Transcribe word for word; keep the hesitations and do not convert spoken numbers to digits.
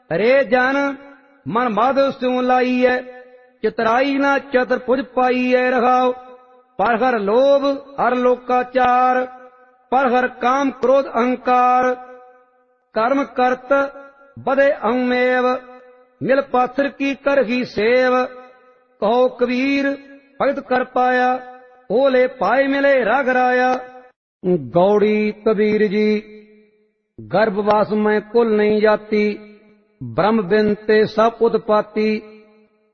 रे जन मन मद स्यों लाइए, चितराई न चतुर्भुज पाइए रहाओ। पर हर लोभ हर लोकाचार, पर हर काम क्रोध अहंकार। कर्म करत बदे अहमेव, मिल पाथर की कर ही सेव। कहो कबीर भगत कर पाया, ओले पाए मिले राघराया। गौड़ी कबीर जी गर्भवास में कुल नहीं जाती, ब्रह्म बिन ते सब उत्पत्ति।